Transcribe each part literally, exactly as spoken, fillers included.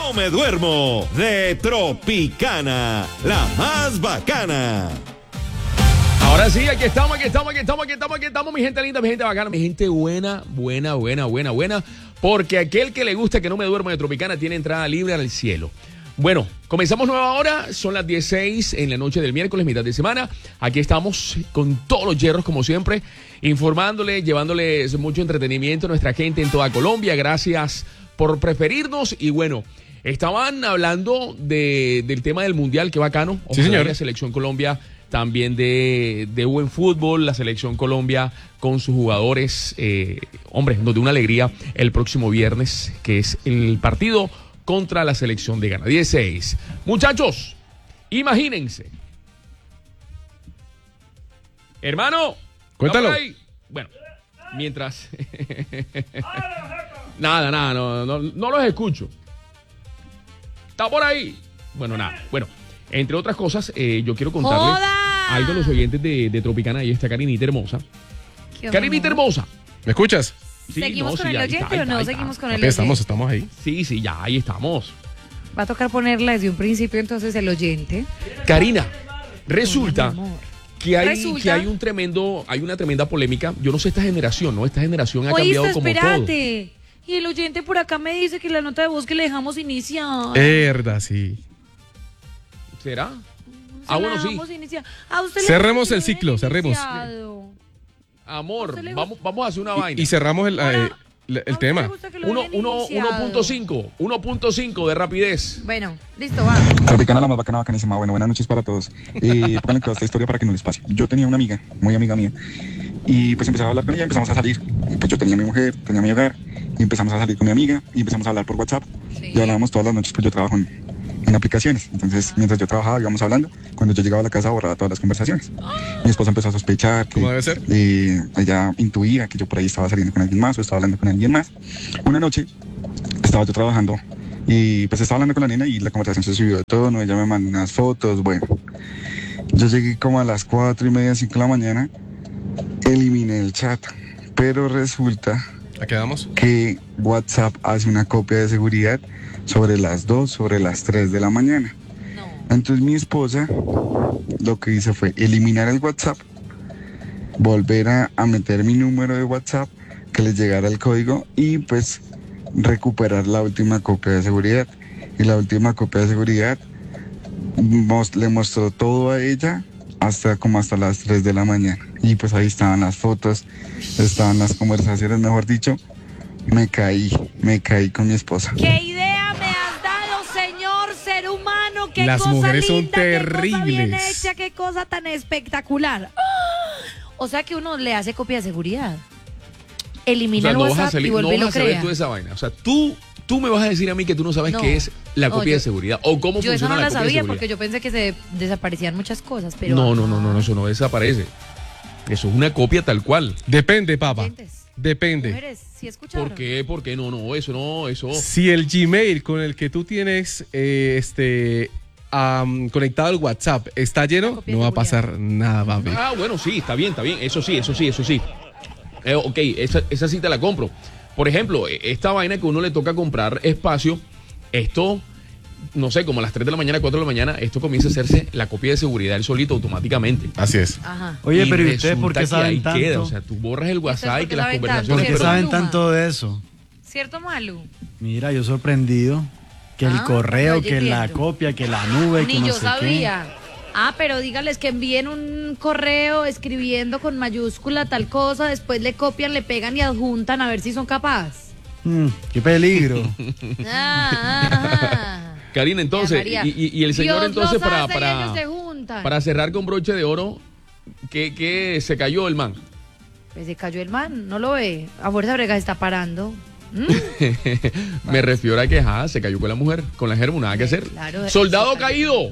No me duermo de Tropicana, la más bacana. Ahora sí, aquí estamos, aquí estamos, aquí estamos, aquí estamos, aquí estamos, mi gente linda, mi gente bacana, mi gente buena, buena, buena, buena, buena, porque aquel que le gusta que no me duerma de Tropicana tiene entrada libre al cielo. Bueno, comenzamos nueva hora, son las dieciséis en la noche del miércoles, mitad de semana. Aquí estamos con todos los hierros, como siempre, informándoles, llevándoles mucho entretenimiento a nuestra gente en toda Colombia. Gracias por preferirnos y bueno, estaban hablando de, del tema del Mundial, qué bacano. Sí, señor. La Selección Colombia también de, de buen fútbol, la Selección Colombia con sus jugadores, eh, hombre, nos dio una alegría el próximo viernes, que es el partido contra la Selección de Ghana. dieciséis. Muchachos, imagínense. Hermano, cuéntalo. Ahí. Bueno, mientras... nada, nada, no, no, no los escucho. ¿Está por ahí? Bueno, nada, bueno. Entre otras cosas, eh, yo quiero contarle ¡Joda! algo a los oyentes de, de Tropicana y esta Karinita hermosa. Karinita hermosa. ¿Me escuchas? Sí, ¿Seguimos no, con sí, el ahí oyente está, ahí o no está, ahí seguimos está. con el Ok, oyente? estamos, estamos ahí. Sí, sí, ya, ahí estamos. Va a tocar ponerla desde un principio entonces el oyente. Karina, resulta Hola, mi amor. que hay, Resulta. que hay un tremendo, hay una tremenda polémica. Yo no sé esta generación, ¿no? Esta generación ha cambiado Oíste, como todo. espérate. Y el oyente por acá me dice que la nota de voz que le dejamos iniciar. Herda, sí. ¿Será? Se Ah, la bueno, sí. dejamos iniciar. A usted le Cerremos dejamos el ciclo, cerremos. iniciado. Amor, ¿A usted le vamos, vamos a hacer una vaina. Y, y cerramos el, Ahora, eh, el, ¿A el usted tema. le gusta que lo Uno- dejen uno- iniciado? uno punto cinco, uno punto cinco de rapidez. Bueno, listo, va. Tropicana, la más bacana, bacanísima. Bueno, buenas noches para todos. Eh, pónganle cuidado a esta historia para que no les pase. Yo tenía una amiga, muy amiga mía, y pues empezaba a hablar con ella, empezamos a salir. Y, pues yo tenía mi mujer, tenía mi hogar, y empezamos a salir con mi amiga, y empezamos a hablar por WhatsApp. Sí. Y hablábamos todas las noches, pues yo trabajo en, en aplicaciones. Entonces, mientras yo trabajaba, íbamos hablando. Cuando yo llegaba a la casa, borraba todas las conversaciones. Mi esposa empezó a sospechar que ¿Cómo debe ser? eh, ella intuía que yo por ahí estaba saliendo con alguien más o estaba hablando con alguien más. Una noche estaba yo trabajando y pues estaba hablando con la nena y la conversación se subió de tono, ella me mandó unas fotos, bueno. Yo llegué como a las cuatro y media, cinco de la mañana, eliminé el chat, pero resulta ¿A qué damos? que WhatsApp hace una copia de seguridad sobre las dos, sobre las tres de la mañana. No. Entonces mi esposa lo que hizo fue eliminar el WhatsApp, volver a, a meter mi número de WhatsApp, que les llegara el código y pues recuperar la última copia de seguridad. Y la última copia de seguridad mos- le mostró todo a ella hasta como hasta las tres de la mañana. Y pues ahí estaban las fotos, estaban las conversaciones, mejor dicho, me caí, me caí con mi esposa. ¿Qué idea me has dado, señor ser humano? ¿Qué Las cosa mujeres son linda, qué cosa bien terribles. hecha, qué cosa tan espectacular. ¡Ah! O sea que uno le hace copia de seguridad. O Elimina sea, el no vas a WhatsApp salir, y no vuelve y vas lo a saber crea. tú esa vaina. O sea, tú, tú me vas a decir a mí que tú no sabes No. qué es la No, copia yo- de seguridad o cómo Yo eso funciona no la la copia de sabía seguridad. porque yo pensé que se desaparecían muchas cosas, pero... No, no, no, no, no, eso no desaparece. Eso es una copia tal cual. Depende, papá. Oyentes, Depende. mujeres, ¿sí escucharon? ¿Por qué? ¿Por qué? No, no, eso no, eso. Si el Gmail con el que tú tienes eh, este am, conectado al WhatsApp está lleno, copia de no va a seguridad. pasar nada, papi. Ah, bueno, sí, está bien, está bien. Eso sí, eso sí, eso sí. Eh, ok, esa, esa sí te la compro. Por ejemplo, eh, esta vaina que uno le toca comprar espacio, esto, no sé, como a las tres de la mañana, cuatro de la mañana, esto comienza a hacerse la copia de seguridad el solito automáticamente. Así es. Ajá. Oye, Y pero ¿y ustedes por resulta qué que saben ahí tanto? queda, o sea, tú borras el WhatsApp y por que qué las saben conversaciones... tanto? ¿Por qué pero- saben Luma. tanto de eso? ¿Cierto, Malu? Mira, yo sorprendido. Que el Ah, correo, oye, que la entiendo. copia, que la nube, que Ni no yo sé sabía. Ah, pero dígales que envíen un correo escribiendo con mayúscula tal cosa, después le copian, le pegan y adjuntan a ver si son capaces. qué. Mm, qué peligro. Ah, ah, Karina, entonces, María. y, y- y el señor Dios entonces los para, hace y para, ellos se juntan. para cerrar con broche de oro, que, que se cayó el man. Pues se cayó el man, no lo ve. A fuerza brega se está parando. ¿Mm? Me refiero a que ajá, se cayó con la mujer, con la germu, nada que hacer. Claro, Soldado se cayó. caído.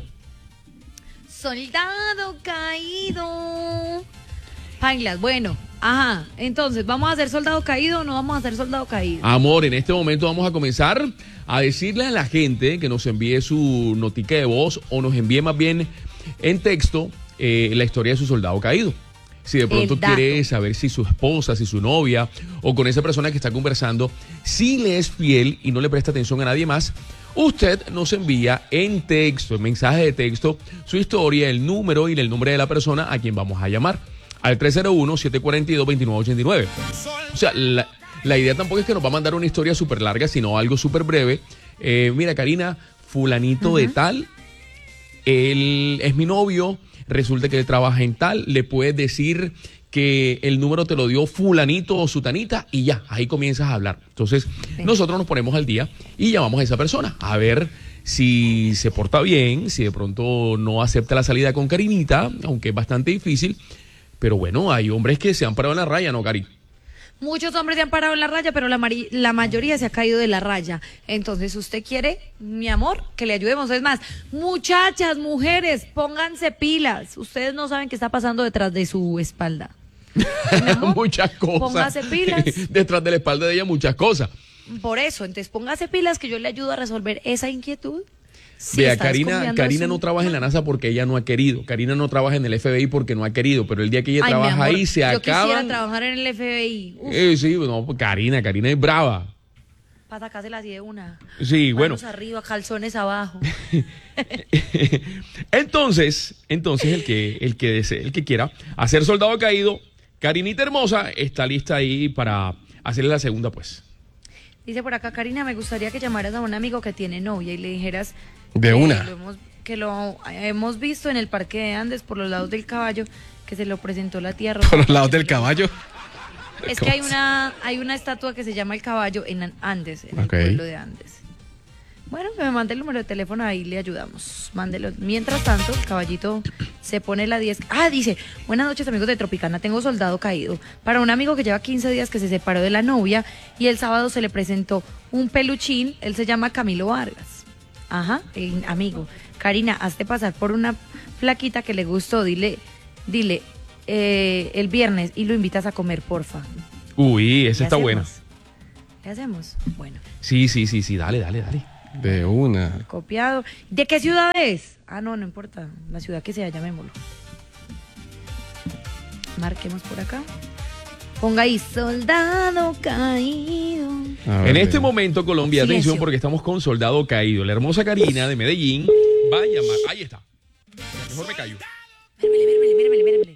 Soldado caído. Pailas, bueno, ajá. Entonces, ¿vamos a hacer soldado caído o no vamos a hacer soldado caído? Amor, en este momento vamos a comenzar a decirle a la gente que nos envíe su notica de voz o nos envíe más bien en texto eh, la historia de su soldado caído. si de pronto El dato. quiere saber si su esposa, si su novia o con esa persona que está conversando, si le es fiel y no le presta atención a nadie más, usted nos envía en texto, en mensaje de texto, su historia, el número y el nombre de la persona a quien vamos a llamar al tres cero uno, siete cuatro dos, dos nueve ocho nueve. O sea, la, la idea tampoco es que nos va a mandar una historia súper larga, sino algo súper breve. Eh, mira, Karina, fulanito uh-huh. de tal, él es mi novio, resulta que él trabaja en tal, le puedes decir que el número te lo dio fulanito o sutanita y ya, ahí comienzas a hablar. Entonces, sí. nosotros nos ponemos al día y llamamos a esa persona a ver si se porta bien, si de pronto no acepta la salida con Karinita, aunque es bastante difícil, pero bueno, hay hombres que se han parado en la raya, ¿no, Cari? Muchos hombres se han parado en la raya, pero la, mari- la mayoría se ha caído de la raya. Entonces, ¿usted quiere, mi amor, que le ayudemos? Es más, muchachas, mujeres, pónganse pilas. Ustedes no saben qué está pasando detrás de su espalda. Muchas cosas. Póngase pilas. Detrás de la espalda de ella, muchas cosas. Por eso, entonces póngase pilas que yo le ayudo a resolver esa inquietud. Si Vea, está Karina, desconfiando de Karina su- no trabaja en la NASA porque ella no ha querido. Karina no trabaja en el F B I porque no ha querido. Pero el día que ella Ay, mi trabaja amor, ahí, se yo acaban. quisiera trabajar en el F B I. Uf, Eh, sí, no, pues Karina, Karina es brava. para sacársela así de una. Sí, bueno. Manos arriba, calzones abajo. Entonces, entonces el que, el que desee, el que quiera hacer soldado caído, Karinita hermosa está lista ahí para hacerle la segunda, pues. Dice por acá, Karina, me gustaría que llamaras a un amigo que tiene novia y le dijeras De que una. lo hemos, que lo hemos visto en el Parque de Andes por los lados del caballo, que se lo presentó la tía Rosa. Por los lados del caballo. Es que hay una, hay una estatua que se llama el caballo en Andes, en Ok. el pueblo de Andes. Bueno, que me mande el número de teléfono, ahí le ayudamos. Mándelo. Mientras tanto, el caballito se pone la diez. Ah, dice, buenas noches amigos de Tropicana, tengo soldado caído. Para un amigo que lleva quince días que se separó de la novia y el sábado se le presentó un peluchín, él se llama Camilo Vargas. Ajá, el amigo. Karina, hazte pasar por una flaquita que le gustó, dile, dile, eh, el viernes y lo invitas a comer, porfa. Uy, esa ¿Qué está hacemos? buena. ¿Qué hacemos? Bueno, Sí, sí, sí, sí, dale, dale, dale. De una. copiado. ¿De qué ciudad es? Ah, no, no importa. La ciudad que sea, llamémoslo. Marquemos por acá. Ponga ahí, soldado caído. A ver, En este de- momento, Colombia, Silencio. atención, porque estamos con Soldado Caído. La hermosa Karina de Medellín va a llamar. Ahí está. Ya, mejor me callo. Míremele, míremele, míremele, míremele.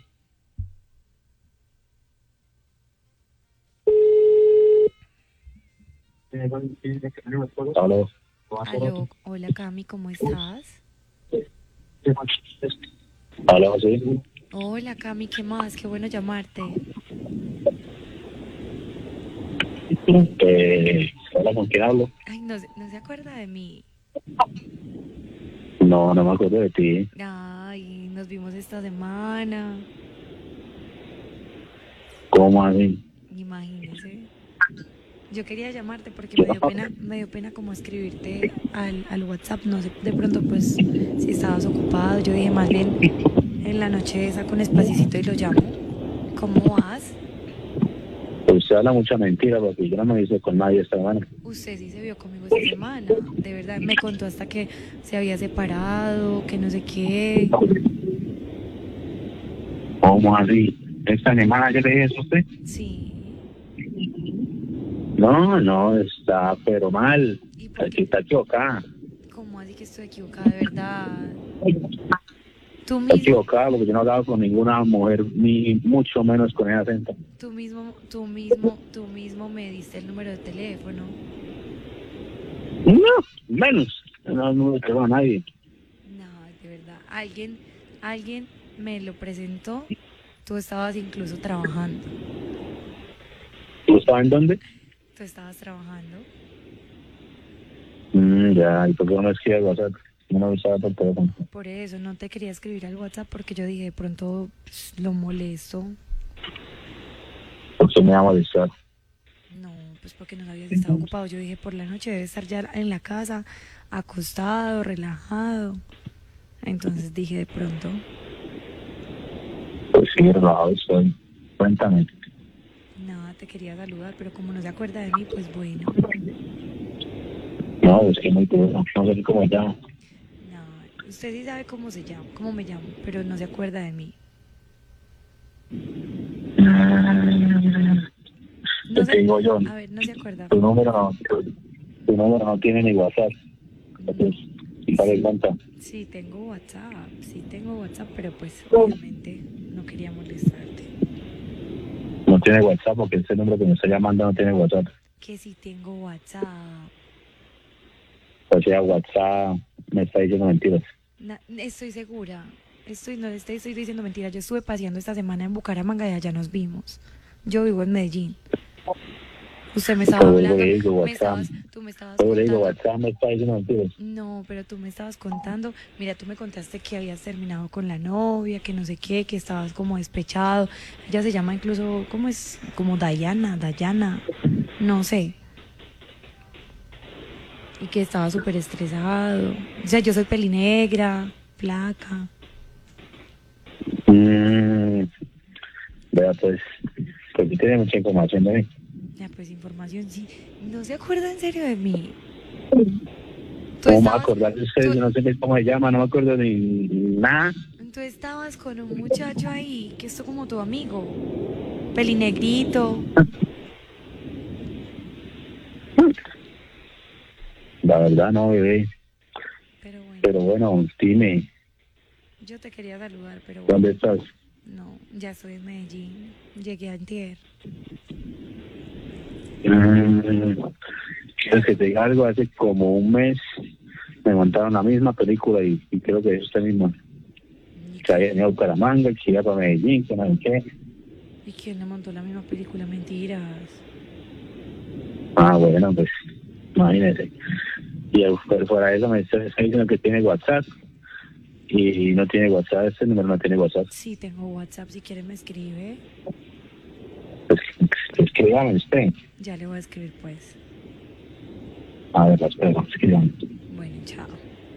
Aló. Aló, hola Cami, ¿cómo estás? Aló, sí. Hola Cami, ¿qué más? Qué bueno llamarte. Eh, hola, ¿con quién hablo? Ay, no, se- no se acuerda de mí. No, no me acuerdo de ti. Ay, nos vimos esta semana. ¿Cómo así? Imagínese. Yo quería llamarte porque me dio pena, me dio pena como escribirte al, al WhatsApp. No sé, de pronto pues si estabas ocupado. Yo dije más bien en la noche saco un espacito y lo llamo. ¿Cómo vas? Usted habla mucha mentira porque yo no me hice con nadie esta semana. Usted sí se vio conmigo esta semana. De verdad, me contó hasta que se había separado, que no sé qué. ¿Cómo así? ¿Esta semana yo le dije eso a usted? Sí. No, no, está pero mal. ¿Y por Aquí qué? está equivocada. ¿Cómo así que estoy equivocada? De verdad. Tú Está mismo, equivocada porque yo no he hablado con ninguna mujer, ni mucho menos con ese acento. tú mismo, tú mismo, tú mismo me diste el número de teléfono. No, menos. No, no le creo a nadie. No, de verdad. Alguien, alguien me lo presentó. Tú estabas incluso trabajando. ¿Tú estabas en dónde? Tú estabas trabajando. Mm, ya, ¿y por qué no me escribes WhatsApp? No me avisaba por teléfono. Por eso no te quería escribir al WhatsApp porque yo dije de pronto pues, lo molesto. ¿Por qué me va a molestar? No, pues porque no habías estado ocupado. Yo dije por la noche debe estar ya en la casa, acostado, relajado. Entonces dije de pronto. Pues sí, relajado estoy. Cuéntame. Nada, te quería saludar, pero como no se acuerda de mí, pues bueno. No, es que muy duro. No sé ni cómo llama. No, usted sí sabe cómo se llama, cómo me llamo, pero no se acuerda de mí. No Te digo yo, a ver, no se acuerda. tu número no, tu, tu número no tiene ni WhatsApp. Entonces, ¿sabes cuánto? Sí, tengo WhatsApp, sí tengo WhatsApp, pero pues obviamente no quería molestarte. No tiene WhatsApp porque ese número que me está llamando no tiene WhatsApp. Que sí tengo WhatsApp. O sea, WhatsApp me está diciendo mentiras. Na- estoy segura. Estoy, no le estoy, estoy diciendo mentiras. Yo estuve paseando esta semana en Bucaramanga y allá nos vimos. Yo vivo en Medellín. Usted me estaba Todo hablando. le digo, me WhatsApp. estabas, tú me estabas Todo le digo, contando. WhatsApp me está diciendo mentiras. No, pero tú me estabas contando. Mira, tú me contaste que habías terminado con la novia, que no sé qué, que estabas como despechado. Ella se llama incluso, ¿cómo es? Como Dayana, Dayana. No sé. Y que estaba súper estresado. O sea, yo soy pelinegra, flaca. Mm, vea, pues, pues sí tiene mucha información de mí. Ya, pues información, sí. No se acuerda en serio de mí. Tú ¿Cómo me va a estabas- acordar de ustedes? tú- Yo no sé ni cómo se llama, no me acuerdo ni nada. Tú estabas con un muchacho ahí, que es como tu amigo. Pelinegrito. La verdad no, bebé. Pero bueno, Pero bueno, dime, yo te quería saludar, pero bueno. ¿dónde estás? No, ya estoy en Medellín. Llegué antier. Mm, ¿Quieres que te diga algo? Hace como un mes me montaron la misma película y, y creo que es usted mismo. Que había venido a Bucaramanga, que iba para Medellín, que no sé qué. ¿Y quién le montó la misma película? Mentiras. Ah, bueno, pues imagínese. Y por fuera de eso me está está diciendo que tiene WhatsApp y no tiene WhatsApp, ese número no tiene WhatsApp. Sí, tengo WhatsApp. Si quiere me escribe. Pues escríbame usted. Ya le voy a escribir, pues. A ver, la espero, escríbame. Bueno, chao.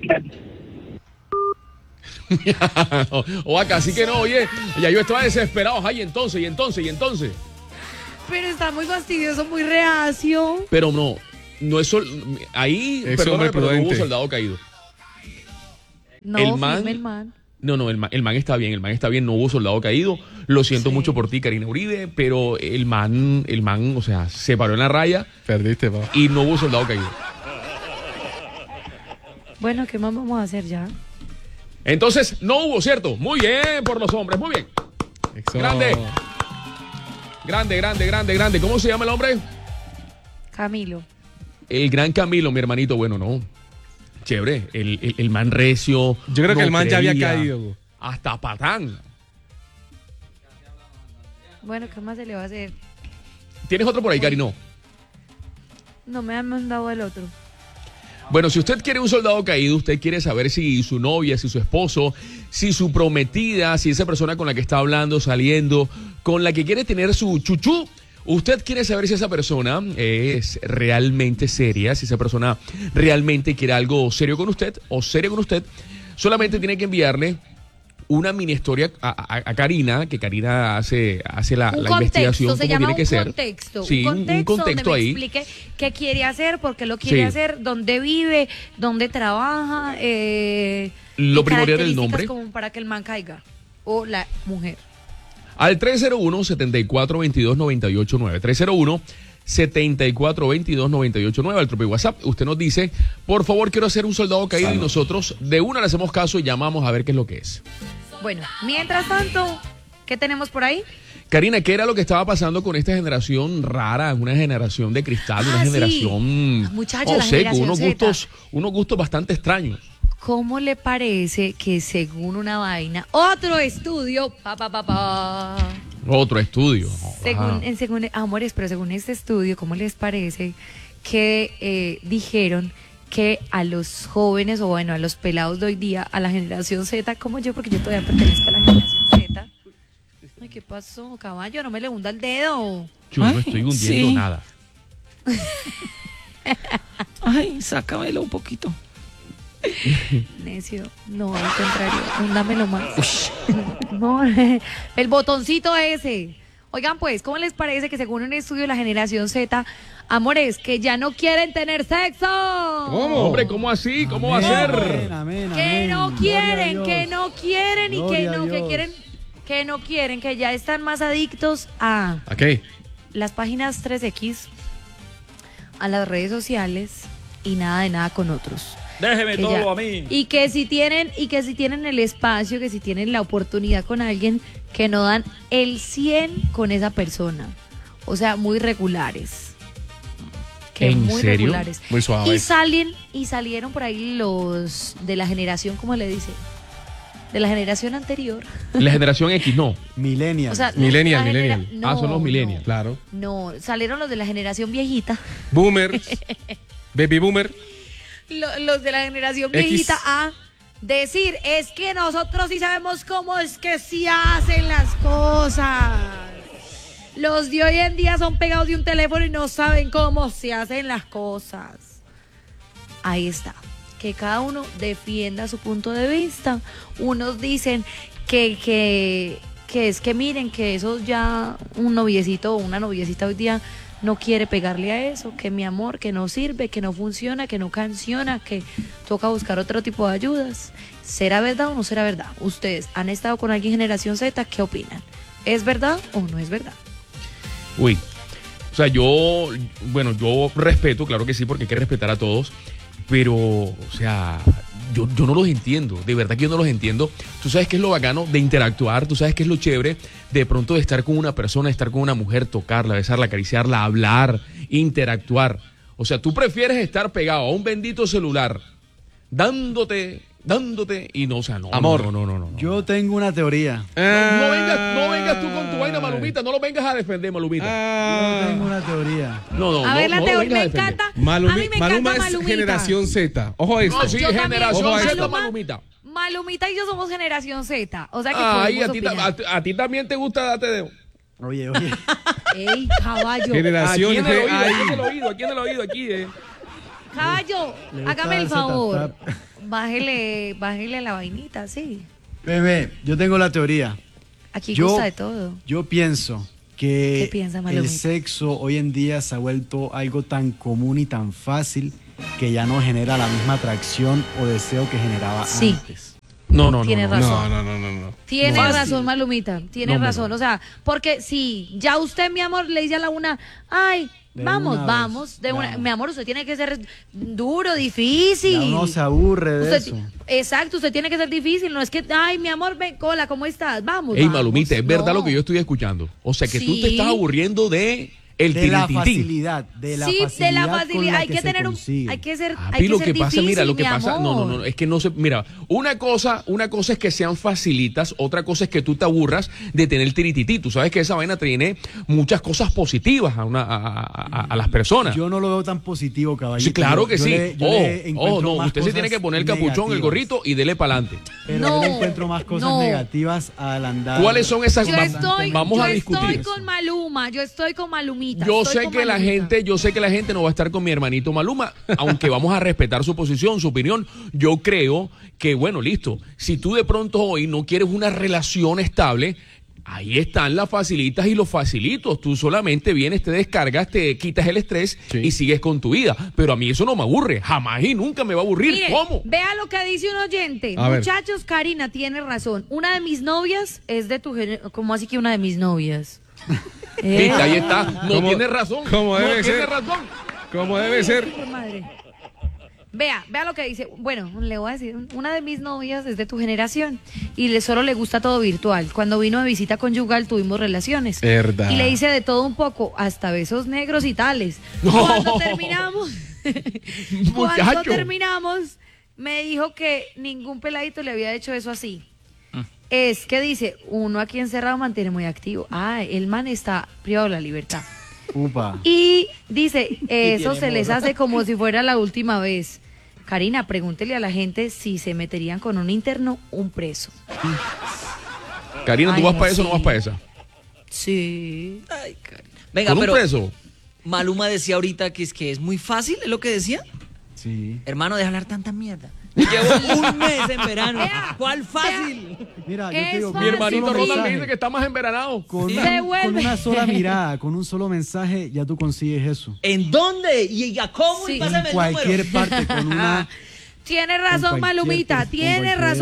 O acá, así que no, oye, ya yo estaba desesperado. Ay, entonces, y entonces, y entonces. Pero está muy fastidioso, muy reacio. Pero no, no es sol, ahí, Es perdóname, hombre pero no hubo prudente. soldado caído. No, El man- firme el man. No, no, el man, el man está bien, el man está bien, no hubo soldado caído. Lo siento Sí. mucho por ti, Karina Uribe, pero el man, el man, o sea, se paró en la raya Perdiste, pa. y no hubo soldado caído. Bueno, ¿qué más vamos a hacer ya? Entonces, no hubo, ¿cierto? Muy bien por los hombres, muy bien. Eso. Grande. Grande, grande, grande, grande. ¿Cómo se llama el hombre? Camilo. El gran Camilo, mi hermanito. Bueno, no. Chévere. El, el, el man recio. Yo creo que no el man ya había creía. caído. Hasta patán. Bueno, ¿qué más se le va a hacer? ¿Tienes otro por ahí, Cari? No. No me han mandado el otro. Bueno, si usted quiere un soldado caído, usted quiere saber si su novia, si su esposo, si su prometida, si esa persona con la que está hablando, saliendo, con la que quiere tener su chuchú, usted quiere saber si esa persona es realmente seria, si esa persona realmente quiere algo serio con usted o serio con usted, solamente tiene que enviarle una mini historia a, a- a Karina, que Karina hace, hace la, Un la contexto, investigación se como llama tiene que un ser. contexto. Sí, un un- contexto, un contexto donde ahí. me explique qué quiere hacer, por qué lo quiere Sí. hacer, dónde vive, dónde trabaja. Eh, Lo y primordial del características nombre. como para que el man caiga. O la mujer. Al tres cero uno, setenta y cuatro, veintidós, noventa y ocho nueve. tres cero uno, setenta y cuatro, veintidós, noventa y ocho nueve. Al propio WhatsApp. Usted nos dice, por favor, quiero hacer un soldado caído. Y nosotros de una le hacemos caso y llamamos a ver qué es lo que es. Bueno, mientras tanto, ¿qué tenemos por ahí? Karina, ¿qué era lo que estaba pasando con esta generación rara? Una generación de cristal, una Ah, sí. generación. Muchacho, no la sé, con generación unos Z. gustos, unos gustos bastante extraños. ¿Cómo le parece que según una vaina, otro estudio, pa, pa, pa, pa, Otro estudio. según, Ajá. en, según, amores, pero según este estudio, ¿cómo les parece que eh, dijeron que a los jóvenes, o bueno, a los pelados de hoy día, a la generación Z, como yo, porque yo todavía pertenezco a la generación Z? Ay, ¿qué pasó, caballo? No me le hunda el dedo. Yo no estoy hundiendo sí. nada. Ay, sácamelo un poquito. Necio, no, al contrario, húndamelo más. No, el botoncito ese. Oigan, pues, ¿cómo les parece que según un estudio de la generación Z, amores, que ya no quieren tener sexo? ¿Cómo? Hombre, ¿cómo así? ¿Cómo va a Amén, ser? amén, Que amén. no Gloria a quieren, Dios. que no quieren y que Gloria a no, que Dios. quieren, que no quieren, que ya están más adictos a ¿A qué? las páginas tres equis, a las redes sociales y nada de nada con otros. Déjeme Que todo ya- a mí. Y que si tienen, y que si tienen el espacio, que si tienen la oportunidad con alguien, que no dan el cien con esa persona. O sea, muy regulares. Que ¿En muy serio? regulares. Muy suave. Y salen, y salieron por ahí los de la generación, ¿cómo le dice? De la generación anterior. La generación X, no. Millennial. O sea, Millennial, la genera- millennial. Ah, son los no, millennials. Claro. No, salieron los de la generación viejita. Boomers. Baby boomer. Lo- los de la generación X. viejita a decir, es que nosotros sí sabemos cómo es que sí hacen las cosas. Los de hoy en día son pegados de un teléfono y no saben cómo se hacen las cosas. Ahí está. Que cada uno defienda su punto de vista. Unos dicen que, que, que es que miren que eso ya un noviecito o una noviecita hoy día no quiere pegarle a eso, que mi amor, que no sirve, que no funciona, que no canciona, que toca buscar otro tipo de ayudas. ¿Será verdad o no será verdad? Ustedes han estado con alguien generación Z, ¿qué opinan? ¿Es verdad o no es verdad? Uy. O sea, yo, bueno, yo respeto, claro que sí, porque hay que respetar a todos, pero, o sea, yo, yo no los entiendo, de verdad que yo no los entiendo. Tú sabes qué es lo bacano de interactuar, tú sabes qué es lo chévere de pronto de estar con una persona, estar con una mujer, tocarla, besarla, acariciarla, hablar, interactuar. O sea, tú prefieres estar pegado a un bendito celular, dándote, dándote, y no, o sea, no, Amor. no, no, no, no, no. Yo tengo una teoría. No, no vengas, no vengas tú con tu vaina, Malumita, no lo vengas a defender, Malumita. Yo tengo una teoría. No, no, A no, ver, la no lo teoría vengas a me defender. encanta. Malumi- a mí me Maluma encanta es Malumita. generación Z. Ojo a esto. No, sí, Yo también. generación Ojo a Z, esto. Malumita. Malumita y yo somos generación Z. O sea que Ay, podemos a ti, opinar. ta- a, a ti también te gusta darte de... Oye, oye. Ey, caballo. Aquí Generación en el oído, G. aquí en el oído, aquí en el oído, aquí. Eh. Caballo, Le gusta hágame el darse favor. tap, tap. Bájele, bájele la vainita, sí. Bebé, yo tengo la teoría. Aquí Yo- gusta de todo. Yo pienso que ¿Qué piensa, el Malumita? sexo hoy en día se ha vuelto algo tan común y tan fácil que ya no genera la misma atracción o deseo que generaba Sí. antes. No, no, no. Tiene no, razón. No, no, no, no, no. Tiene Fácil. razón, Malumita. Tiene No, hombre, razón. no. O sea, porque si ya usted, mi amor, le dice a la una, ay, De vamos, una vamos. vez, De una, vamos. mi amor, usted tiene que ser duro, difícil. Ya uno se aburre de Usted- eso. Exacto, usted tiene que ser difícil. No es que, ay, mi amor, ven, cola, ¿cómo estás? Vamos. Ey, vamos. Malumita, es verdad No. lo que yo estoy escuchando. O sea, que tú Sí. te estás aburriendo de el De la tiritití. facilidad, de la sí, facilidad. de la con facilidad. la Hay que, se tener un. consigue. Hay que ser. Papi, hay que lo ser que pasa, difícil, mira, lo que mi pasa, no, no, amor. no, es que no se, mira, una cosa, una cosa es que sean facilitas, otra cosa es que tú te aburras de tener tiritití. Tú sabes que esa vaina tiene muchas cosas positivas a, una, a, a- a- a a las personas. Yo no lo veo tan positivo, caballito. Sí, claro que Yo sí. le- yo Ojo, le encuentro ojo, no, más usted se tiene cosas que poner el capuchón, el negativas. gorrito y dele para adelante. Pero No, yo le encuentro más cosas no. negativas al andar. ¿Cuáles son esas? Yo Va- estoy, vamos yo a discutir. estoy con Maluma, yo estoy con Malumita. Yo estoy sé con que la Malumita. gente, yo sé que la gente no va a estar con mi hermanito Maluma, aunque vamos a respetar su posición, su opinión. Yo creo que, bueno, listo. Si tú de pronto hoy no quieres una relación estable, ahí están las facilitas y los facilitos. Tú solamente vienes, te descargas, te quitas el estrés Sí. y sigues con tu vida. Pero a mí eso no me aburre. Jamás y nunca me va a aburrir. Mire, ¿Cómo? vea lo que dice un oyente. A ver. Muchachos, Karina tiene razón. Una de mis novias es de tu género. ¿Cómo así que una de mis novias? Eh, Viste, ahí está. No ¿Cómo- tiene razón. cómo no debe tiene ser? razón. Como debe ser. hijo de madre. Vea, vea lo que dice. Bueno, le voy a decir, una de mis novias es de tu generación y le solo le gusta todo virtual. Cuando vino de visita conyugal tuvimos relaciones. Verdad. Y le hice de todo un poco, hasta besos negros y tales. No. Cuando terminamos, cuando Muchacho. terminamos, me dijo que ningún peladito le había hecho eso así. Mm. Es que dice, uno aquí encerrado mantiene muy activo. Ah, el man está privado de la libertad. Upa. Y dice, eso tiene se les morra. hace como si fuera la última vez. Karina, pregúntele a la gente si se meterían con un interno o un preso. Karina, ¿tú Ay, vas no, para eso o no sí. vas para esa? Sí. Ay, Karina. Venga, ¿Con un pero preso? Maluma decía ahorita que es que es muy fácil, ¿es lo que decía? Sí. Hermano, deja hablar tanta mierda. Llevo un mes en verano. Vea, ¿Cuál fácil? Mira, yo Es te digo, con Mi un hermanito solo Ronald me mensaje, dice que está más enveranado. Con, Sí. una, Se vuelve. con una sola mirada, con un solo mensaje, ya tú consigues eso. ¿En dónde? ¿Y a cómo? Sí. Y pásame En el cualquier número. parte, con una. Tiene razón, Con cualquier Malumita, per- con tiene cualquier razón.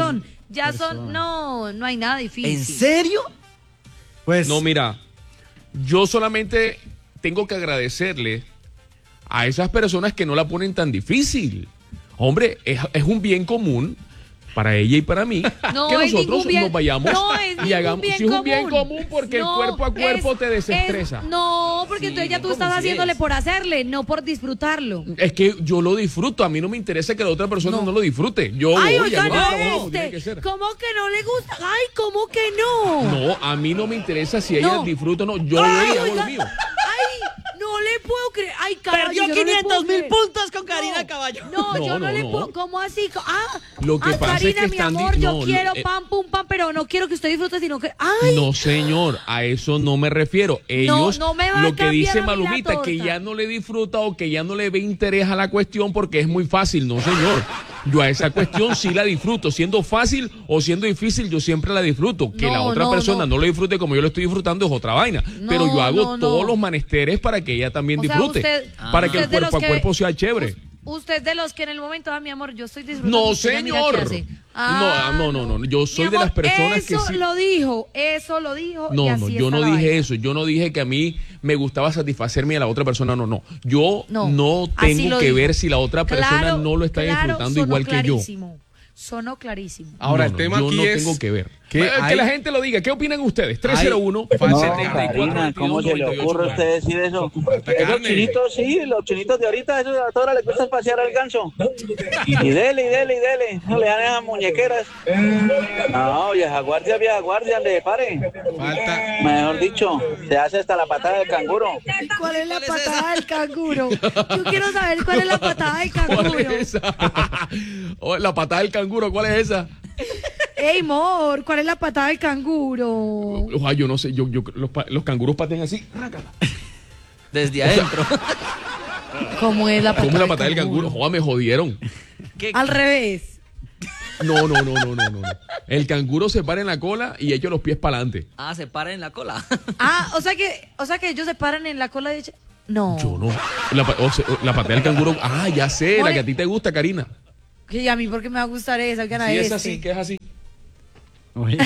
Ya son, personas. no, no hay nada difícil. ¿En serio? Pues No, mira, yo solamente tengo que agradecerle a esas personas que no la ponen tan difícil. Hombre, es, es un bien común para ella y para mí No que es nosotros ningún bien- nos vayamos no es y ningún hagamos. bien Si es un bien común. común porque No, el cuerpo a cuerpo es- te desestresa. es- no, porque Sí, entonces ya no, tú como estás si haciéndole es. por hacerle, no por disfrutarlo. Es que yo lo disfruto, a mí no me interesa que la otra persona no, No. lo disfrute. Yo Ay, voy, oiga, hago mi no trabajo como tiene que este. ser. ¿Cómo que no le gusta? Ay, ¿cómo que no? No, a mí no me interesa si ella No. disfruta o no. Yo Ay, voy y hago oiga. lo mío. Ay, no le puedo creer. Ay, caballo, Perdió yo no le quinientos puedo mil creer. puntos con Karina No. Caballo. No, No, yo no, no, le no. puedo. ¿Cómo así? Ah, Lo que ah, pasa es Karina, que mi están di- amor, yo no, quiero eh, pam, pum, pam, pero no quiero que usted disfrute, sino que. Ay, No, señor, a eso no me refiero. Ellos, no me va a lo que cambiar dice a mí la Malumita, que torta. ya no le disfruta o que ya no le ve interés a la cuestión porque es muy fácil. No, señor. Yo a esa cuestión sí la disfruto. Siendo fácil o siendo difícil, yo siempre la disfruto. Que No, la otra no, persona no. no. lo disfrute como yo lo estoy disfrutando es otra vaina. No, Pero yo hago no, no. todos los menesteres para que ella también O sea, disfrute. usted- para que usted el de los cuerpo a que- cuerpo sea chévere. usted de los que en el momento, ah, mi amor, yo estoy disfrutando. No, usted ya mira señor. qué hace. No, no, no, no, yo Mi soy de amor, las personas que eso sí- lo dijo, eso lo dijo. y No, así no, yo está no la dije vaina. eso. Yo no dije que a mí me gustaba satisfacerme y a la otra persona no, no. Yo No, no, así tengo lo que dijo. ver si la otra persona Claro, no lo está claro, disfrutando sonó igual que yo. clarísimo, Sonó clarísimo. Ahora, No, el no, tema yo aquí no es tengo que ver. que Eh, que hay- la gente lo diga. ¿Qué opinan ustedes? tres cero uno, No, setenta y cuatro, Karina, ¿cómo se le veintidós, ocurre a noventa y ocho, usted decir eso? Falta Esos carne. chinitos, sí, los chinitos de ahorita, esos a todas les gusta pasear al ganso. Y dele, y dele, y dele. No le dan esas muñequeras. No, vieja guardia, vieja guardia, le pare. Falta. Mejor dicho, se hace hasta la patada del canguro. ¿Cuál es la ¿Cuál es patada esa? del canguro? Yo quiero saber cuál es la patada del ¿Cuál canguro. es esa? Oh, la patada del canguro, ¿cuál es esa? Ey, amor, ¿cuál es la patada del canguro? Ay, yo no sé, yo, yo, los, pa- los canguros patean así. Desde adentro. ¿Cómo es la patada, ¿Cómo es la patada del canguro? Joder, me jodieron. ¿Qué? Al revés. No, no, no, no, no, no, no. El canguro se para en la cola y echa los pies para adelante. Ah, se para en la cola. Ah, o sea que, o sea que ellos se paran en la cola de... No. Yo no. La, pa- o sea, la patada del canguro. Ah, ya sé, la More- que a ti te gusta, Karina. Que a mí porque me va a gustar esa, oigan a Sí, es este. así, que es así. Oye,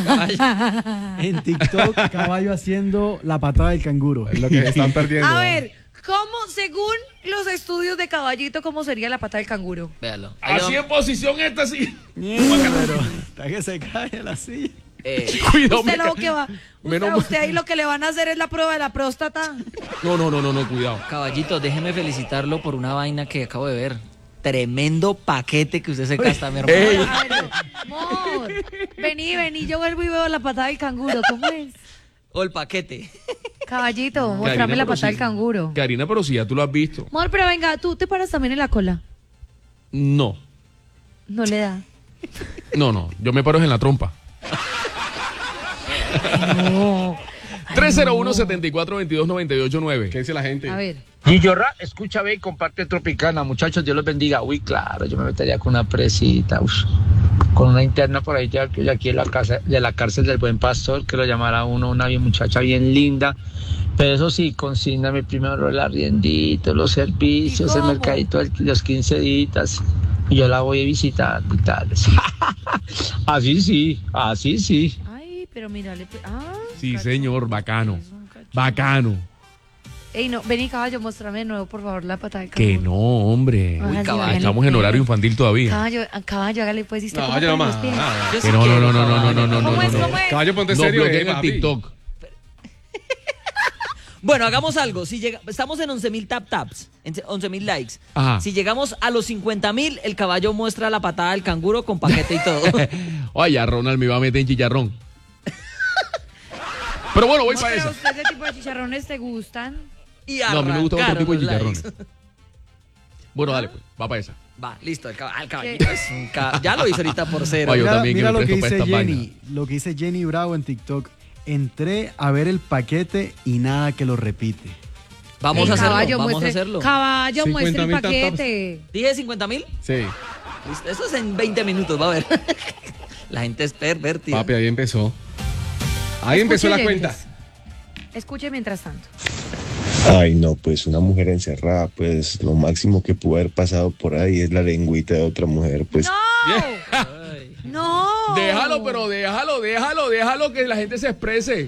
en TikTok, caballo haciendo la patada del canguro. Es lo que se están perdiendo. A ver, ¿cómo, según los estudios de Caballito, cómo sería la patada del canguro? Véalo. Ahí Así va. en posición esta, sí. Pero hasta que se cae la silla. Eh, Cuidado, Usted me lo ca- que va, Menos usted, mal. usted ahí lo que le van a hacer es la prueba de la próstata. No, no, no, no, no, cuidado. Caballito, déjeme felicitarlo por una vaina que acabo de ver. Tremendo paquete que usted se gasta, mi hermano. Ey. A ver, amor, vení, vení, yo vuelvo y veo la patada del canguro, ¿cómo es? O el paquete. Caballito, Karina, mostrame la pero patada sí. del canguro. Karina, pero si ya tú lo has visto. Amor, pero venga, tú te paras también en la cola. No, No le da. no, no. Yo me paro en la trompa. No. tres cero uno, setenta y cuatro, veintidós, noventa y ocho, nueve. ¿Qué dice la gente? A ver. Gillorra, escucha, ve y comparte Tropicana, muchachos, Dios los bendiga. Uy, claro, yo me metería con una presita, uf, con una interna por ahí de aquí de aquí de la casa, de la cárcel del Buen Pastor, que lo llamara uno, una bien muchacha bien linda. Pero eso sí, consígname primero el arriendito, los servicios, ¿Y el cómo? mercadito de los quince días. Y yo la voy visitando y tales. Así sí, así sí. Ay, pero mírale. Ah, Sí, cacho. señor, bacano. Eso, cacho. Bacano. Ey, no, vení, caballo, muéstrame de nuevo, por favor, la patada del canguro. Que no, hombre. Ay, Uy, caballo. hágale, Estamos en pues. horario infantil todavía. Caballo, ah, caballo, hágale pues. ¿viste No, cómo yo no ponen más. los pies? nada. Yo sí Que no, no, quiero, no, no, no, caballo. no, no, no, ¿Cómo es, no. cómo es? Caballo, ponte No serio. bloqueen eh, el papi. TikTok. Bueno, hagamos algo. Si llega, estamos en once mil tap taps, en once mil likes. Ajá. Si llegamos a los cincuenta mil, el caballo muestra la patada del canguro con paquete y todo. Oye, a Ronald me iba a meter en chicharrón. Pero bueno, voy No, para pero esa. a usted ese tipo de chicharrones te gustan. Y No, a mí me gusta otro arrancaron tipo de los likes. chicharrones. Bueno, dale, pues, va para esa. Va, listo, el, cab- el caballito es un ca- ya lo hizo ahorita por cero. Oye, yo Mira, también que mira me lo que presto para dice esta Jenny, lo que dice Jenny Bravo en TikTok. Entré a ver el paquete y nada que lo repite. Vamos Ey, a hacerlo, caballo, vamos muestre, a hacerlo. Caballo, muestre el cincuenta mil paquete. ¿Dije cincuenta mil? Sí, Eso es en veinte minutos, va a ver. La gente es pervertida. papi, ahí empezó. Ahí empezó la Escuche, cuenta. oyentes. Escuche mientras tanto. Ay, no, pues una mujer encerrada, pues lo máximo que pudo haber pasado por ahí es la lengüita de otra mujer, pues. ¡No! Ay. No. Déjalo, pero déjalo, déjalo, déjalo que la gente se exprese.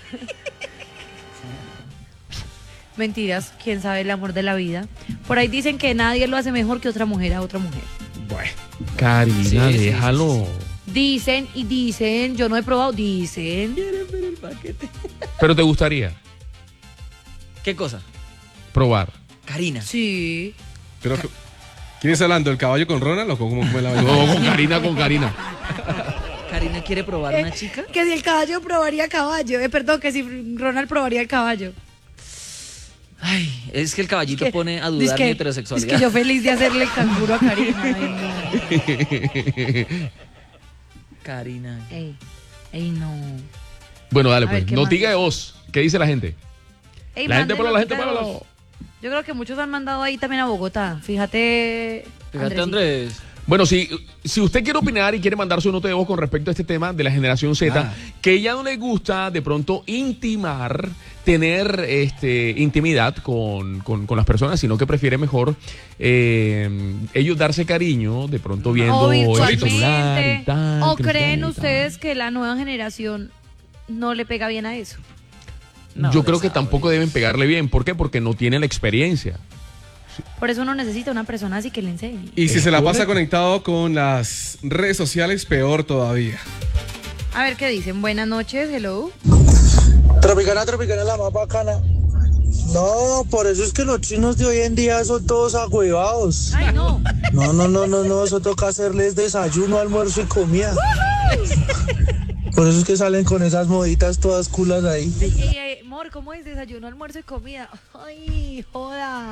Mentiras, quién sabe el amor de la vida. Por ahí dicen que nadie lo hace mejor que otra mujer a otra mujer. Bueno, Karina, Sí, sí, déjalo. sí, sí, Dicen y dicen, yo no he probado, dicen. Pero te gustaría ¿Qué cosa? probar. Karina. Sí. Pero, ¿quién está hablando? ¿El caballo con Ronald o con, cómo fue la vaina? No, con Karina, con Karina. Karina quiere probar una chica. Que si el caballo probaría caballo. Eh, perdón, que si Ronald probaría el caballo. Ay, es que el caballito Que- pone a dice dudar que- mi Es heterosexualidad. que yo feliz de hacerle el canguro a Karina. Ay, Karina. no. Ey, ey, no. Bueno, dale A ver, pues. ¿qué Notica más? de voz. ¿Qué dice la gente? Ey, La gente manden para la gente notita para de voz. Yo creo que muchos han mandado ahí también a Bogotá. Fíjate. Fíjate, Andresito. Andrés. Bueno, si, si usted quiere opinar y quiere mandar su nota de voz con respecto a este tema de la generación Z, Ah. que ya no le gusta de pronto intimar, tener este, intimidad con, con, con las personas, sino que prefiere mejor eh, ellos darse cariño, de pronto viendo O el celular y virtualmente. tal. ¿O cristiano creen y tal. ustedes que la nueva generación no le pega bien a eso? No, Yo creo que sabe. tampoco deben pegarle bien. ¿Por qué? Porque no tienen la experiencia. Por eso uno necesita una persona así que le enseñe. Y si ¿Es se la pasa correcto? conectado con las redes sociales, peor todavía. A ver qué dicen. Buenas noches, hello. Tropicana, Tropicana, la más bacana. No, por eso es que los chinos de hoy en día son todos agüevados. Ay, no. No, no, no, no, no, eso toca hacerles desayuno, almuerzo y comida. Por eso es que salen con esas moditas todas culas ahí. Ey, ey, ey, amor, ¿cómo es desayuno, almuerzo y comida? Ay, joda.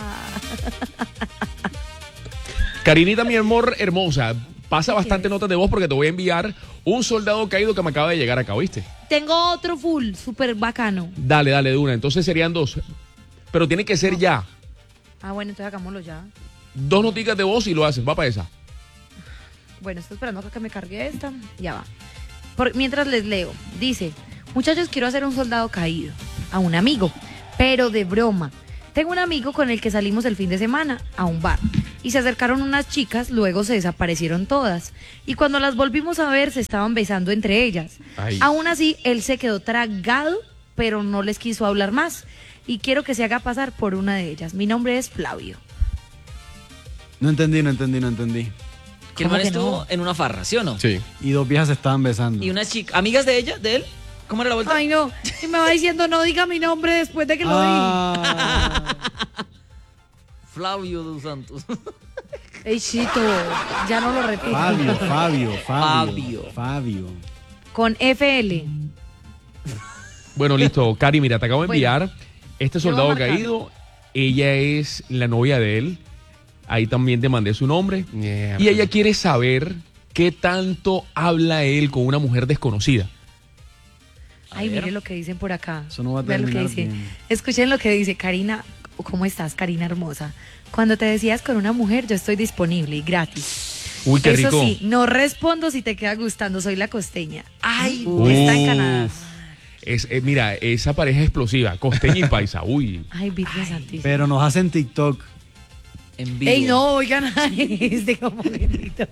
Karinita, mi amor hermosa, pasa bastante notas de voz porque te voy a enviar un soldado caído que me acaba de llegar acá, ¿oíste? Tengo otro full, súper bacano. Dale, dale, de una. Entonces serían dos. Pero tiene que ser ya. Ah, bueno, entonces hagámoslo ya. Dos noticas de voz y lo haces. Va para esa. Bueno, estoy esperando acá que me cargue esta. Ya va. Por, mientras les leo, dice, muchachos, quiero hacer un soldado caído a un amigo, pero de broma. Tengo un amigo con el que salimos el fin de semana a un bar y se acercaron unas chicas, luego se desaparecieron todas y cuando las volvimos a ver se estaban besando entre ellas. Ay. Aún así, él se quedó tragado, pero no les quiso hablar más y quiero que se haga pasar por una de ellas. Mi nombre es Flavio. No entendí, no entendí, no entendí. Que el ¿Cómo man que estuvo no? en una farra, ¿sí o no? Sí. Y dos viejas se estaban besando. Y una chica, amigas de ella, de él. ¿Cómo era la vuelta? Ay, no, y me va diciendo no diga mi nombre después de que lo Ah, Flavio dos Santos. di. Ey, Chito, ya no lo repito. Fabio, Fabio, Fabio. Fabio. Fabio. Con F L. Bueno, listo. Cari, mira, te acabo de Bueno. enviar este Yo soldado voy a marcar. caído. Ella es la novia de él. Ahí también te mandé su nombre. Mierda. Y ella quiere saber qué tanto habla él con una mujer desconocida. Ay, ver. mire lo que dicen por acá. Eso no va a Vean lo que terminar dice. bien. Escuchen lo que dice Karina. ¿Cómo estás, Karina hermosa? Cuando te decías con una mujer, yo estoy disponible y gratis. Uy, qué Eso rico. sí, no respondo si te queda gustando, soy la costeña. Ay, Uf. está en Canadá. Es, eh, mira, esa pareja explosiva, costeña y paisa. Uy. Ay, Virgen Santísima. Pero nos hacen TikTok. En vivo. Ey, no, oigan, este como grito.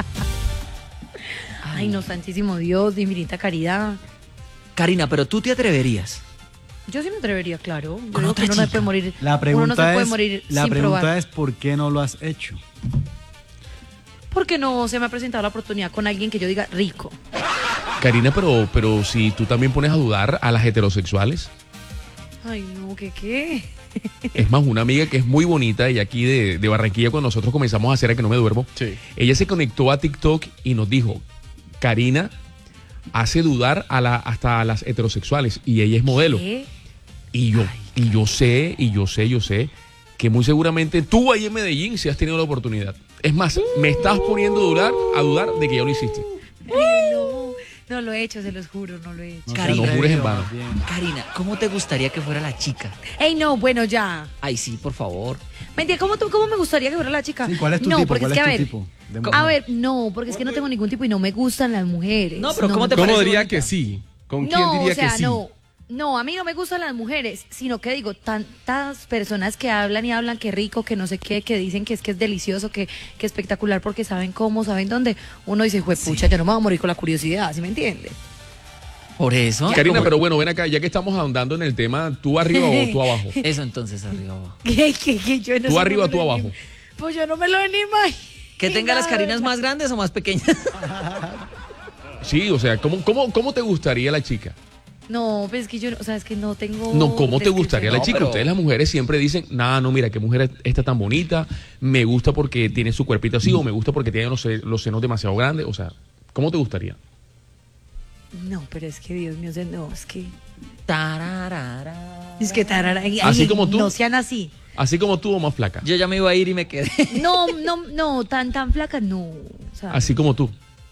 Ay, no, Santísimo Dios, divinita caridad. Karina, pero tú te atreverías. Yo sí me atrevería, claro. Yo Con digo otra que uno no se chica. puede morir. La uno pregunta no se puede es, morir la sin pregunta probar. es ¿por qué no lo has hecho? Porque no se me ha presentado la oportunidad con alguien que yo diga rico. Karina, pero, pero si tú también pones a dudar a las heterosexuales. Ay, no, ¿qué qué? Es más, una amiga que es muy bonita y aquí de, de Barranquilla, cuando nosotros comenzamos a hacer A Que No Me Duermo, Sí. ella se conectó a TikTok y nos dijo, Karina hace dudar a la, hasta a las heterosexuales y ella es modelo. ¿Qué? Y yo, y yo sé, y yo sé, yo sé que muy seguramente tú ahí en Medellín sí has tenido la oportunidad. Es más, me estás poniendo a dudar, a dudar de que ya lo hiciste. Ay, no, no lo he hecho, se los juro, no lo he hecho. No Karina. se No jures en atrevió, vano. más bien. Karina, ¿cómo te gustaría que fuera la chica? Ey, no, bueno, ya. Ay, sí, por favor. Mentira, ¿cómo, tú, ¿cómo me gustaría que fuera la chica? Sí, ¿cuál es tu no, tipo? porque ¿Cuál es es que, tu a ver, tipo de a mujer? ver, no, porque es que no tengo ningún tipo y no me gustan las mujeres. No, pero ¿cómo te me- ¿Cómo parece diría bonita? que sí? ¿Con quién No, diría o sea, que sí? no. No, a mí no me gustan las mujeres, sino que digo, tantas personas que hablan y hablan que rico, que no sé qué, que dicen que es que es delicioso, que, que espectacular porque saben cómo, saben dónde. Uno dice, juepucha, ya no me voy a morir con la curiosidad, ¿sí me entiende? Por eso. Karina, pero bueno, ven acá, ya que estamos ahondando en el tema, ¿tú arriba o tú abajo? Eso entonces, arriba o abajo. ¿Qué, qué, qué? Yo no ¿Tú sé, arriba o no tú me lo abajo? ni- Pues yo no me lo ni imagino. Que tenga las Karinas más grandes o más pequeñas. Sí, o sea, ¿cómo, cómo, cómo te gustaría la chica? No, pues es que yo, no- o sea, es que no tengo... No, ¿cómo te gustaría la No, chica? pero- Ustedes las mujeres siempre dicen, nada, no, mira, qué mujer está tan bonita, me gusta porque tiene su cuerpito así, o me gusta porque tiene los, se- los senos demasiado grandes, o sea, ¿cómo te gustaría? No, pero es que Dios mío, o sea, no, es que... Tararara. Es que tarara, ay, ¿Así ay, como tú? No sean así. Así como tú o más flaca. Yo ya me iba a ir y me quedé. No, no, no, tan, tan flaca, no. O sea, Así como tú.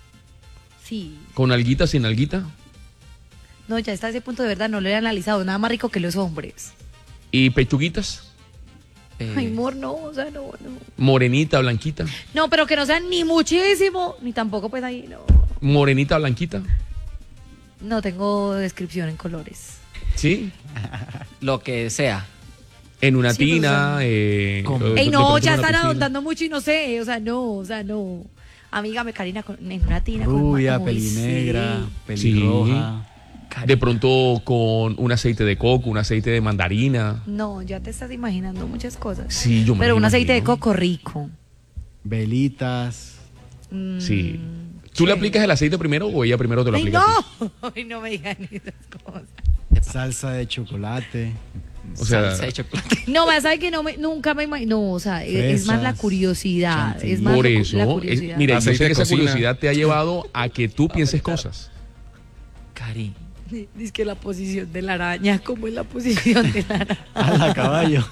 sí. Con alguita, sin alguita. No, ya está a ese punto de verdad, no lo he analizado. Nada más rico que los hombres. Y pechuguitas. Eh, Ay, amor, no, o sea, no, no. Morenita, blanquita. No, pero que no sean ni muchísimo, ni tampoco pues ahí, no. Morenita, blanquita. No tengo descripción en colores. ¿Sí? Lo que sea. En una Sí, pero, tina. o sea, eh, ¿cómo? de- Ey, de no, pronto en ya una están piscina. ahondando mucho y no sé, o sea, no, o sea, no. Amiga, me Karina, con- en una tina. con- Rubia, Uy, pelinegra, sí. pelirroja. De pronto con un aceite de coco, un aceite de mandarina. No, ya te estás imaginando muchas cosas. Sí, yo me Pero lo un aceite de imagino. coco rico. Velitas. Mm, Sí. ¿Tú le chévere. aplicas el aceite primero o ella primero te lo Ay, aplica? a ti? no. Ay, no me digan esas cosas. Salsa de chocolate. O sea, Salsa de chocolate. No, me sabe que no me, nunca me imagino. No, o sea, es- es más la Fresas, curiosidad. chantilly. Es más por la cu- eso, la es- curiosidad. mira, yo Aceite sé que de esa cocina. curiosidad te ha llevado a que tú pienses cosas. Cari. Dice que la posición de la araña, ¿cómo es la posición de la araña? A la caballo.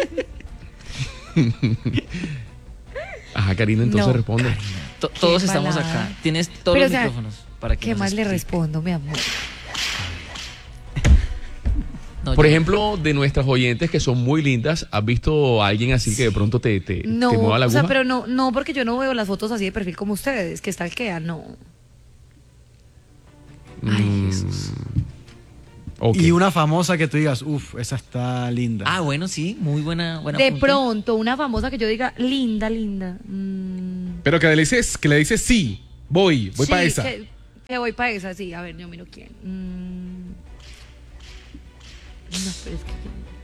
Ajá, Karina, entonces No. responde. To- todos Qué estamos palabra. acá. Tienes todos Pero, los o sea, micrófonos. Para que ¿Qué nos más le explique. respondo, mi amor? No, Por yo- ejemplo, de nuestras oyentes que son muy lindas, ¿has visto a alguien así que de pronto te, te, No, te mueva la o sea, aguja? pero no, no, porque yo no veo las fotos así de perfil como ustedes, que stalkean, no. Ay, Mm, Jesús. ok. Y una famosa que tú digas, uff, esa está linda. Ah, bueno, sí. Muy buena. buena De apunte. pronto, una famosa que yo diga, linda, linda. mm, Pero que le dices, que le dices sí, voy, voy sí, para esa. Que, que voy para esa, sí. A ver, yo miro quién. Mm, no, pero es que...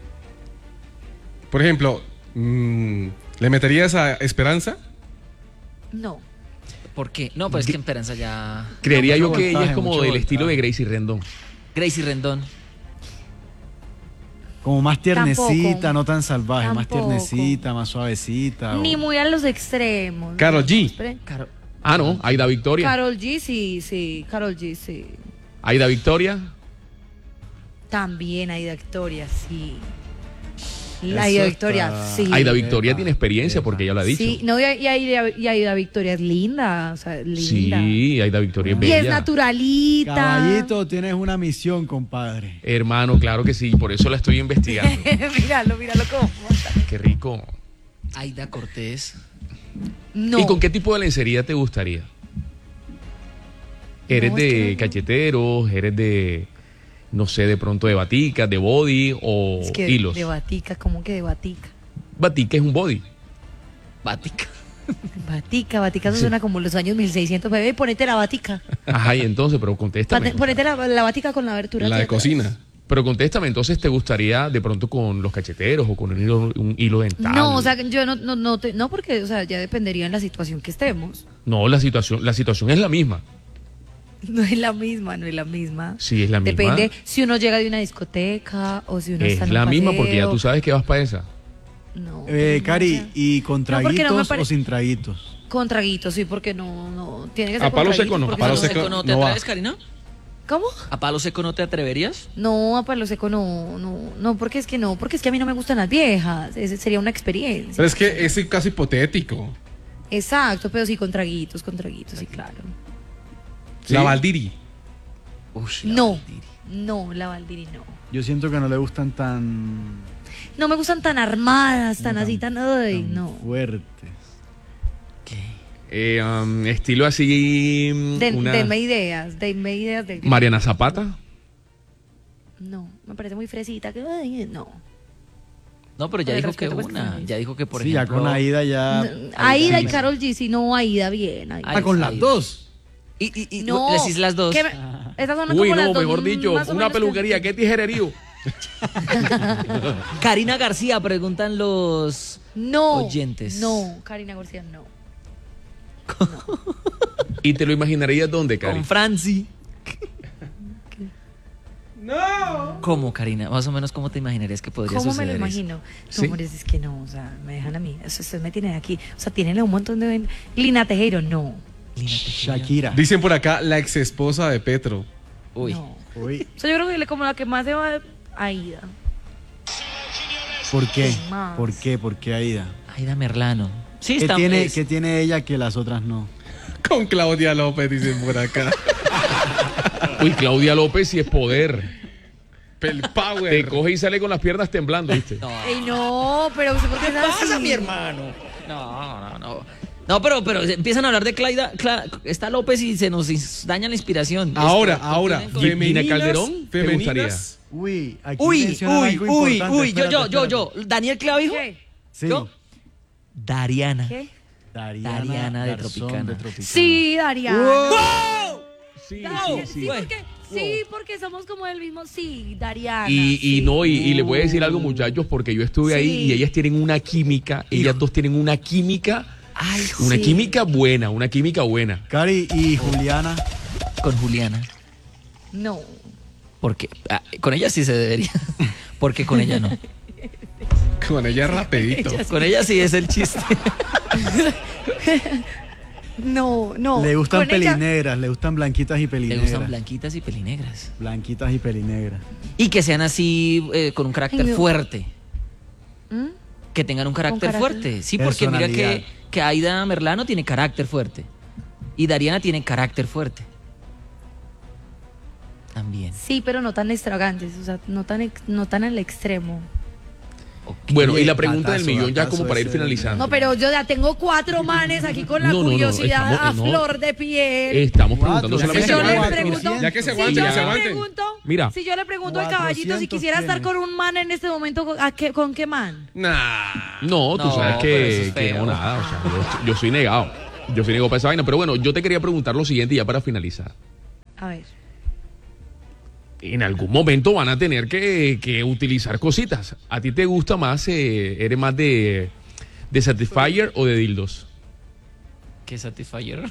Por ejemplo, mm, ¿le meterías a Esperanza? No. ¿Por qué? No, pues es que Esperanza ya. Creería mucho yo que ella voltaje, es como mucho del estilo de voltaje. Gracie Rendón. Gracie Rendón. Como más tiernecita, Tampoco. no tan salvaje, más Tampoco. tiernecita, más suavecita. o- Ni muy a los extremos. Karol G. Espere. Caro. Ah, no, Aida Victoria. Karol G, sí, sí. Karol G, sí. Aida Victoria. También Aida Victoria, sí. La Eso Aida Victoria, está- sí. Aida Victoria Epa, tiene experiencia epa. porque ella lo ha dicho. Sí, no, y, y Aida, y Aida Victoria es linda, o sea, linda. Sí, Aida Victoria es Y bella. es naturalita. Caballito, tienes una misión, compadre. Hermano, claro que sí, por eso la estoy investigando. míralo, míralo cómo monta. Qué rico. Aida Cortés. No. ¿Y con qué tipo de lencería te gustaría? ¿Eres No, es de que no- cacheteros? ¿Eres de, no sé, de pronto de baticas, de body o Es que hilos? de batica, ¿cómo que de batica? Batica es un body. Bática. Batica, batica, eso suena como los años mil seiscientos, bebé, ponete la batica. Ajá, y entonces, pero contéstame. Pate- Ponete la, la batica con la abertura. La hacia de atrás. cocina. Pero contéstame, entonces, ¿te gustaría de pronto con los cacheteros o con un hilo, un hilo dental? No, o sea, yo no, no, no, te- no, porque, o sea, ya dependería en la situación que estemos. No, la situación, la situación es la misma. No es la misma, no es la misma. Sí, es la misma. Depende si uno llega de una discoteca o si uno está Es en un la misma porque ya paseo. tú sabes que vas para esa. No, Eh, no, Cari, o sea, ¿y con No, porque no me traguitos pare- o sin traguitos? con traguitos, sí, porque no, no, tiene que ser A con palo traguitos, seco no, porque a palo si no- seco ¿No te no va. atreves, Karina? ¿Cómo? ¿A palo seco no te atreverías? No, a palo seco no, no, no, porque es que no, porque es que a mí no me gustan las viejas, ese sería una experiencia. Pero es que es caso hipotético. Exacto, pero sí con traguitos, con traguitos, sí, claro. ¿Sí? La Valdiri. Ush, No, no, la Valdiri no. Yo siento que no le gustan tan, No me gustan tan armadas, tan así, tan, ay, tan no. fuertes. Eh, um, estilo así. mm, Den- una Denme ideas, denme ideas de... Mariana Zapata. No, me parece muy fresita. Que, ay, no. No, pero ya Con el dijo que respeto, pues, una. que Ya dijo que, por Sí, ejemplo. ya con Aida ya. Aida y sí. Karol G, sí, no, Aida bien. Aida. Ah, con las Aida. dos. Y, y, y No. decís las dos. ¿Qué me- Estas son Uy, como las no, dos, mejor dicho, más o una menos peluquería, que- ¿qué tijererío? Karina García, preguntan los No. oyentes. No, Karina García, no. ¿Y te lo imaginarías dónde, Cari? Con Franci. No. ¿Cómo, Karina? Más o menos, ¿cómo te imaginarías que podría ¿Cómo me suceder lo eso? imagino? No, ¿Sí? hombre, es que no, o sea, me dejan a mí. Eso, ustedes me tienen aquí. O sea, tienen un montón de... Lina Tejero, no. Lina Tejera. Shakira. Dicen por acá la ex esposa de Petro. Uy. No. Uy, O sea, yo creo que le- como la que más se va a Aida. ¿por qué? ¿Qué más? ¿Por qué? ¿Por qué Aida? Aida Merlano. Sí, ¿Qué está tiene, es- ¿Qué tiene ella que las otras no? Con Claudia López, dicen por acá. Uy, Claudia López sí es poder. El power. Te coge y sale con las piernas temblando, ¿viste? No. Ey, no, pero ¿por qué, ¿Qué es pasa, así? mi hermano? No, no, no. No, pero, pero empiezan a hablar de Claudia. Cla- está López y se nos ins- daña la inspiración. Ahora, Esto, ahora, continúen con- Gina femeninas, Calderón, ¿te femeninas. Uy, aquí Uy, mencionan uy, algo uy, importante. uy. Yo, yo, Espérate, yo, espérate. yo. ¿Daniel Clavijo? ¿Qué? Sí. ¿Yo? Dariana. ¿Qué? Dariana, Dariana de Garzón Tropicana. Sí, Dariana. Sí, No, sí, sí, sí. porque, sí, porque somos como del mismo. Sí, Dariana. Y, y sí. no, y, y les voy a decir algo, muchachos, porque yo estuve ahí Sí. y ellas tienen una química, ellas dos tienen una química, Ay, una Sí. química buena, una química buena. Cari y Juliana. con Juliana. No. Porque ah, con ella sí se debería. Porque con ella no. Con ella rapidito. Con ella sí es el chiste. No, no. Le gustan Con ella- pelinegras, le gustan blanquitas y Le pelinegras. gustan blanquitas y pelinegras. Blanquitas y pelinegras. Y que sean así eh, con un carácter Ay, no. fuerte. ¿Mm? Que tengan un carácter, carácter. fuerte. Sí, porque mira que, Personalidad. que Aida Merlano tiene carácter fuerte. Y Dariana tiene carácter fuerte. También. Sí, pero no tan extravagantes, o sea, no tan, ex- no tan al extremo. Bueno, Oye, y la pregunta datazo, del millón ya datazo como para ir ese. finalizando. No, pero yo ya tengo cuatro manes aquí con la No, no, no, curiosidad estamos- a no. flor de piel. Estamos Cuatro, preguntando ya solamente que yo se le aguanten, pregunto, ya que se si aguanten, yo que se le aguanten. pregunto, Mira. si yo le pregunto al caballito si cuatrocientos quisiera estar tienes. con un man en este momento, ¿a qué, ¿con qué man? Nah. No, tú No, sabes pero eso que, es que feo. no nada, o sea, yo, yo soy negado. Yo soy negado para esa vaina. Pero bueno, yo te quería preguntar lo siguiente ya para finalizar. A ver. En algún momento van a tener que, que utilizar cositas. ¿A ti te gusta más, eh, eres más de, de Satisfyer o de dildos? ¿Qué Satisfyer?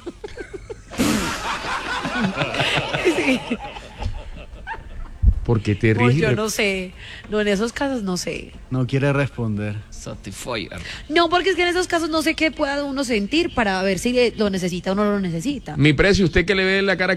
Porque te Pues ríes. y yo re- no sé. No, en esos casos no sé. No quiere responder. Satisfyer. No, porque es que en esos casos no sé qué pueda uno sentir para ver si eh, lo necesita o no lo necesita. Mi precio, ¿usted que le ve la cara